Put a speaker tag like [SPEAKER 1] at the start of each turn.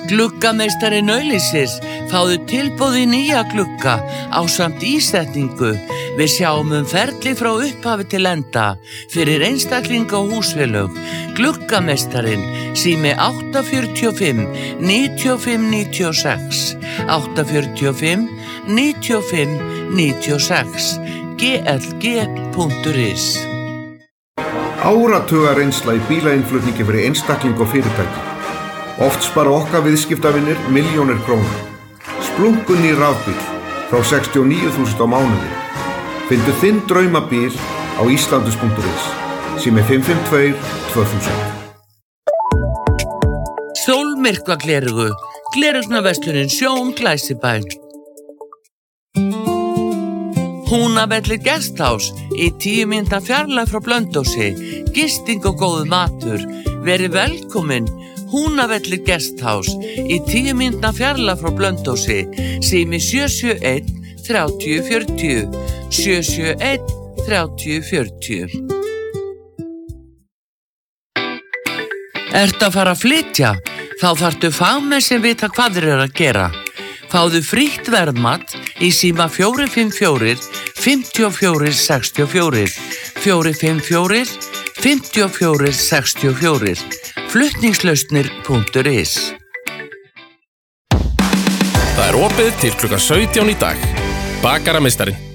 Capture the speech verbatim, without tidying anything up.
[SPEAKER 1] Gluggameistarinn auglýsir, fáðu tilboð í nýja glugga ásamt ísetningu. Við sjáum um ferli frá upphafi til enda fyrir einstaklinga og húsfélög. Gluggameistarinn, sími átta fjögur fimm níu fimm níu sex, átta fjögur fimm níu fimm níu sex, g l g punktur is.
[SPEAKER 2] Áratuga reynsla í bílainnflutningi fyrir einstakling og fyrirtæki. Oft spara okkar viðskiptavinir milljónir króna. Splungun í rafbíl frá sextíu og níu þúsund á mánuði. Fyndu þinn draumabíl á íslandus punktur is. Sími fimm fimm tvö tvö þúsund.
[SPEAKER 1] Sólmyrkva glerugu, glerugnaverslunin Sjón Glæsibæ. Húnavellir Guesthouse í tíu mínútna fjarlægð frá Blönduósi, gisting og góður matur. Verið velkomin, Húnavellir Guesthouse í tíu mínútna fjarlægð frá Blönduósi, sími sjö sjö einn þrjátíu fjörutíu, sjö sjö einn þrjátíu fjörutíu. Ertu að fara að flytja? Þá þarftu fagmenn sem vita hvað þeir eru að gera. Fáðu frítt verðmat í síma fjögur fimm fjögur fimm fjögur sex fjögur, fjögur fimm fjögur fimm fjögur sex fjögur, flutningslausnir punktur is.
[SPEAKER 3] Það er opið til klukkan sautján í dag. Bakarameistarinn.